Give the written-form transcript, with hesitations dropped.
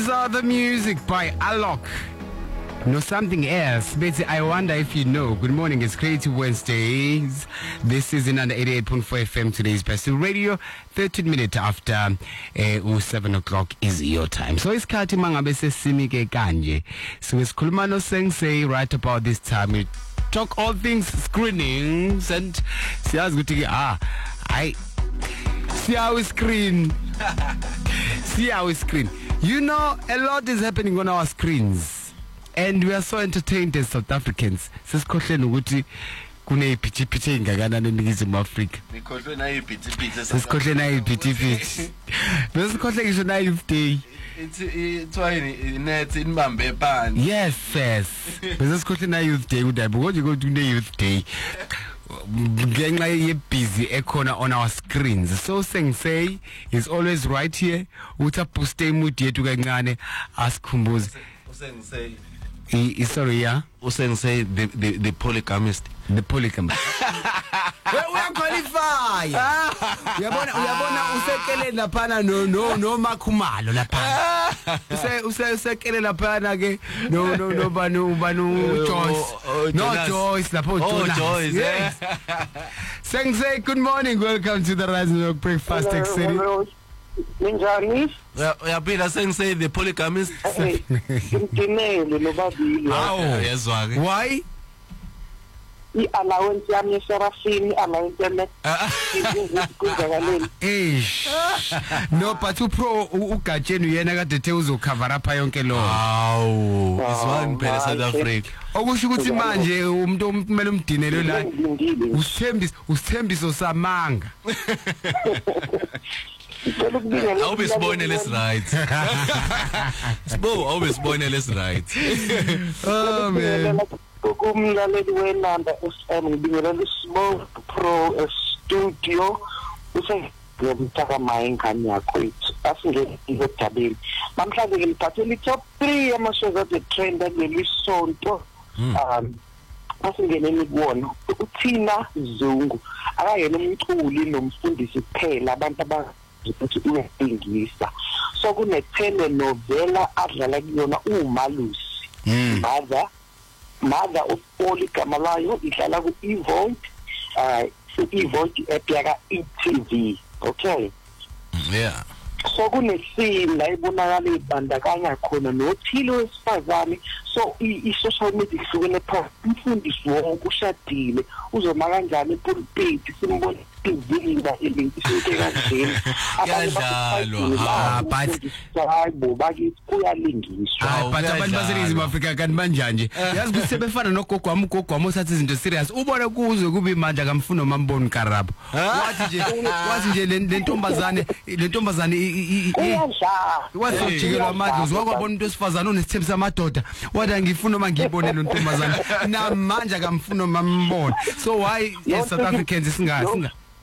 The music by Alok. No, something else. Betsy, I wonder if you know. Good morning, it's Creative Wednesdays. This is in under 88.4 FM. Today's Best Radio. 13 minutes after 7 o'clock is your time. So it's Kati Mangabe Simike Kanje. So it's Kulmano Sensei right about this time. We talk all things screenings and see our screen. See our screen. You know, a lot is happening on our screens. And we are so entertained as South Africans. Sesikhohleni ukuthi kune iphithiphithi engakana neNingizimu Afrika. Nikhohlwe na iphithiphithi. Sesikhohle na iphithiphithi. Besikhohle ngisho na youth day. It's why net inibambe ephansi. Yes. Besikhohle na youth day udayibo konje kune youth day. Ngenxa ye-busy ekhona on our screens. So Sensei is always right here. Uthi boost mood yethu kancane asikhumbuze. Sensei. Sorry, yeah. Sensei the polygamist. The polygamist. We are qualified. Uyabona usekele laphana no makhumalo laphana. Usekele laphana ke no banu Joyce. No Joyce lapho Joyce. Joyce. Yes. Sensei, good morning. Welcome to the Rising Rock Breakfast City. Minjani? Uyaphila Sensei the polygamist. Imtinele nobabili. Yezwa ke. Why? I-allowance yami yeserafini ama-internet No, but upro ugatsheni uyena kade the uzocover up yonke lo. Hawu, iswani phela South Africa. Okusho ukuthi manje umuntu omele umdinele la usithembiso samanga. Awube sibonele right. Sibo awube sibonele right. Oh man. Kumlaleli wenamba FM ngibingelela iSmoke Pro studio usengiyamthaka mayengane yakho ethu asingene ngedabeni namhlanje ngiliphathele top 3 ama-shows ade trend ngelisonto asingene nikubona uThina Zungu akayena umculi nomfundisi kuphela abantu abazithi uyasingisa so kune novela adlala kuyona uMalusi mother of igama layo idlala ku Evolt Evolt app yaka eTV. Okay, yeah. So kunescene la ibonakala ibandakanya khona nothile wesifazane so i-social media ihlukene phakathi umfundisi wonke ushadile uzoma kanjani epulpit simbona izinga elintiseke kanjeni yadlalwa but bakithi kuyalingiswa but abantu baseNingizimu Afrika kanti banjanje yazi ukuthi sebefana nogogo wami uthatha izinto serious ubona kuze kube imandla kamfuno mamboni Karabo wathi nje le ntombazane wazijikelwa amandla uzokwabona umuntu wesifazane onesithembiso amadoda wathi angifuna uma ngiyibone lo ntombazane namanje akamfuna mambona so why South Africans